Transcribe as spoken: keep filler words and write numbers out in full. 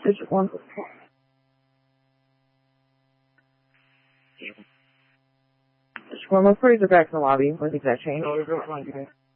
Digit one. Digit one, most parties are back in the lobby with exact change.